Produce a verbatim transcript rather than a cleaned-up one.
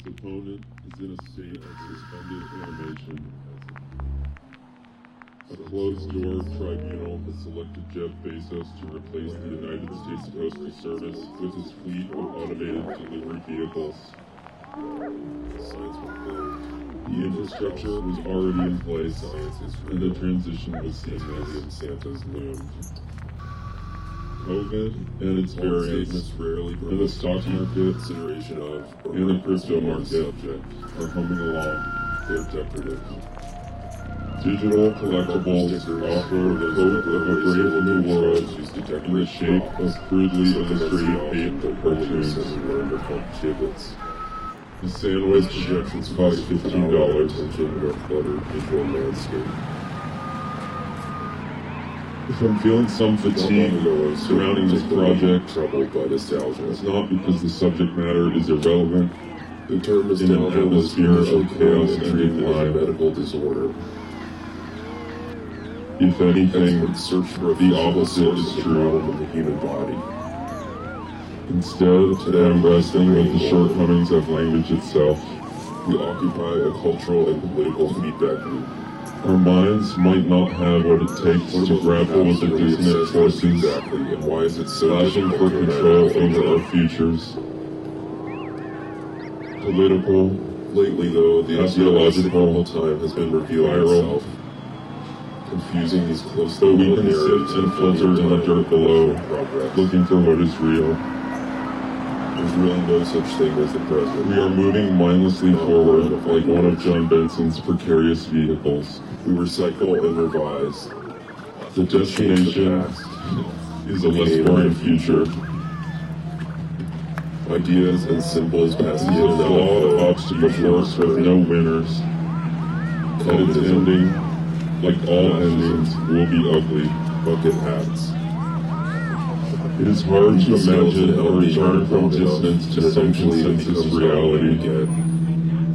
His opponent is in a state of suspended animation. A closed-door tribunal has selected Jeff Bezos to replace the United States Postal Service with his fleet of automated delivery vehicles. Science will build. The infrastructure was already in place, and the transition was seamless. Santa's loomed. COVID and its variants, rarely and the stock market, consideration of and the crypto market subject. are humming along. They're decorative. Digital collectibles offer the hope of a brave new world in the shape of crudely illustrated paper cartoons. Giblets. The sandwich costs fifteen dollars. Cluttered visual landscape. If I'm feeling some fatigue surrounding this project, Troubled by nostalgia. it's not because the subject matter is irrelevant. The term is In an atmosphere of chaos and treated as a decline. medical disorder. If anything, Experts search for the opposite is the true. problem in the human body. Instead, today I'm wrestling with the shortcomings of language itself. We occupy a cultural and political feedback loop. Our minds might not have what it takes to grapple with the dissonant forces Exactly, and why is it so clashing for difficult to control imagine? over our futures. Political, Lately, though, the Ideological, ideological time has been revealing viral, itself, confusing these close so we can sift and filter in the dirt below, progress. looking for what is real. There's really no such thing as the present. We are moving mindlessly forward like one of John Benson's precarious vehicles. We recycle and revise. The destination is a less boring future. Ideas and symbols pass It's a flawed obstacle course with no winners. And its ending, like all endings, will be ugly. bucket hats. It is hard to imagine a return from distance to some consensus reality. Again.